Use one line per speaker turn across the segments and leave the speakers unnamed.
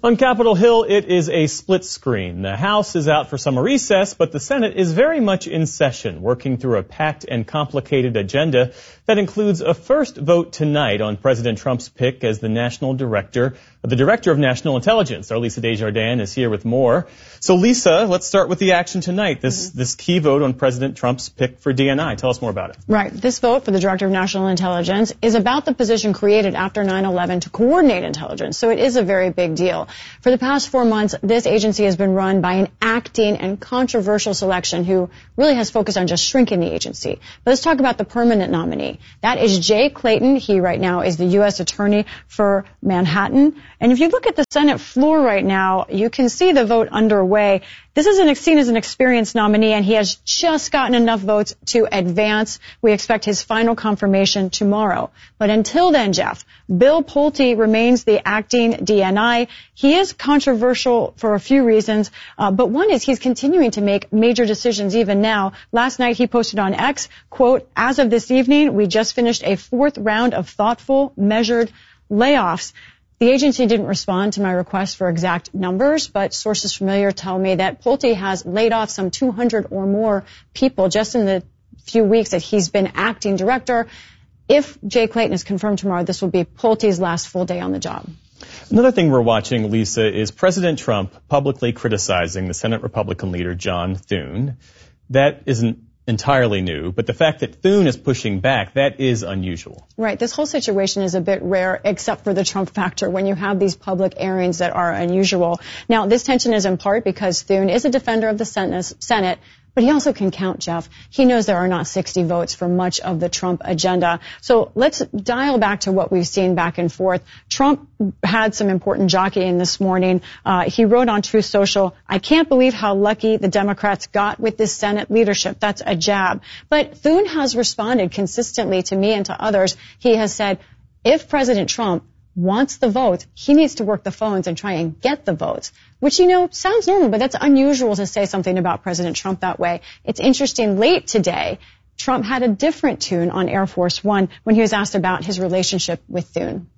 On Capitol Hill, it is a split screen. The House is out for summer recess, but the Senate is very much in session, working through a packed and complicated agenda that includes a first vote tonight on President Trump's pick as the Director of National Intelligence. Our Lisa Desjardins is here with more. So Lisa, let's start with the action tonight, this key vote on President Trump's pick for DNI. Tell us more about it.
Right. This vote for the Director of National Intelligence is about the position created after 9/11 to coordinate intelligence. So it is a very big deal. For the past 4 months, this agency has been run by an acting and controversial selection who really has focused on just shrinking the agency. But let's talk about the permanent nominee. That is Jay Clayton. He right now is the U.S. Attorney for Manhattan. And if you look at the Senate floor right now, you can see the vote underway. This is seen as an experienced nominee, and he has just gotten enough votes to advance. We expect his final confirmation tomorrow. But until then, Jeff, Bill Pulte remains the acting DNI. He is controversial for a few reasons, but one is he's continuing to make major decisions even now. Last night he posted on X, quote, "As of this evening, we just finished a 4th round of thoughtful, measured layoffs." The agency didn't respond to my request for exact numbers, but sources familiar tell me that Pulte has laid off some 200 or more people just in the few weeks that he's been acting director. If Jay Clayton is confirmed tomorrow, this will be Pulte's last full day on the job.
Another thing we're watching, Lisa, is President Trump publicly criticizing the Senate Republican leader, John Thune. That isn't entirely new, but the fact that Thune is pushing back, that is unusual.
Right. This whole situation is a bit rare, except for the Trump factor, when you have these public airings that are unusual. Now, this tension is in part because Thune is a defender of the Senate, but he also can count, Jeff. He knows there are not 60 votes for much of the Trump agenda. So let's dial back to what we've seen back and forth. Trump had some important jockeying this morning. He wrote on Truth Social, "I can't believe how lucky the Democrats got with this Senate leadership." That's a jab. But Thune has responded consistently to me and to others. He has said, if President Trump wants the votes, he needs to work the phones and try and get the votes, which, sounds normal, but that's unusual to say something about President Trump that way. It's interesting, late today, Trump had a different tune on Air Force One when he was asked about his relationship with Thune.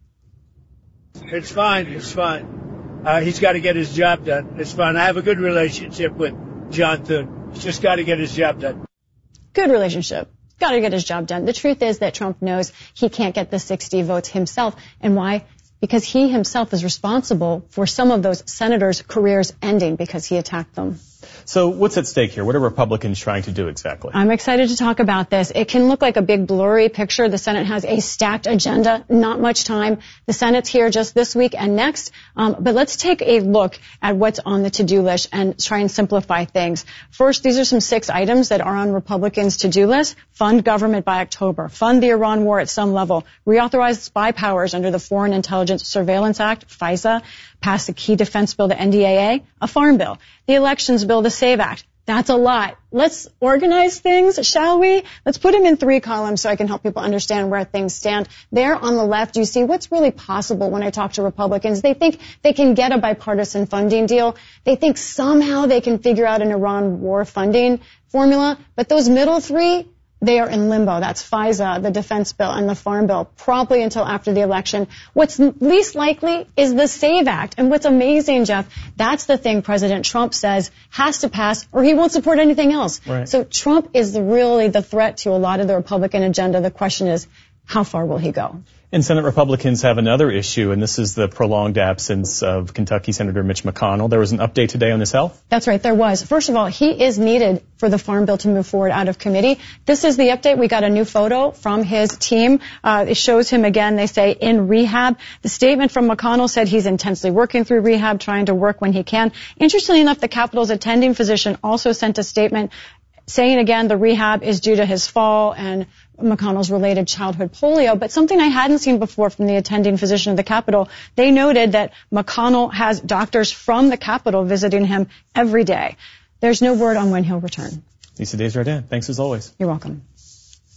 It's fine. He's got to get his job done. It's fine. I have a good relationship with John Thune. He's just got to get his job done.
Good relationship. Got to get his job done. The truth is that Trump knows he can't get the 60 votes himself. And why? Because he himself is responsible for some of those senators' careers ending because he attacked them.
So what's at stake here? What are Republicans trying to do exactly?
I'm excited to talk about this. It can look like a big blurry picture. The Senate has a stacked agenda, not much time. The Senate's here just this week and next. But let's take a look at what's on the to-do list and try and simplify things. First, these are some 6 items that are on Republicans' to-do list. Fund government by October. Fund the Iran war at some level. Reauthorize spy powers under the Foreign Intelligence Surveillance Act, FISA. Pass the key defense bill, the NDAA. A farm bill. The elections bill, the SAVE Act. That's a lot. Let's organize things, shall we? Let's put them in 3 columns so I can help people understand where things stand. There on the left, you see what's really possible when I talk to Republicans. They think they can get a bipartisan funding deal. They think somehow they can figure out an Iran war funding formula. But those middle 3, they are in limbo. That's FISA, the defense bill, and the farm bill, probably until after the election. What's least likely is the SAVE Act. And what's amazing, Jeff, that's the thing President Trump says has to pass or he won't support anything else.
Right.
So Trump is really the threat to a lot of the Republican agenda. The question is, how far will he go?
And Senate Republicans have another issue, and this is the prolonged absence of Kentucky Senator Mitch McConnell. There was an update today on his health?
That's right, there was. First of all, he is needed for the Farm Bill to move forward out of committee. This is the update. We got a new photo from his team. It shows him again, they say, in rehab. The statement from McConnell said he's intensely working through rehab, trying to work when he can. Interestingly enough, the Capitol's attending physician also sent a statement saying again the rehab is due to his fall and McConnell's related childhood polio. But something I hadn't seen before from the attending physician of the Capitol, they noted that McConnell has doctors from the Capitol visiting him every day. There's no word on when he'll return.
Lisa Desjardins, thanks as always.
You're welcome.